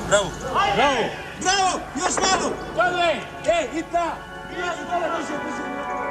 Bravo. Bravo. Bravo, još malo. Dole, i ta. I dole, brže.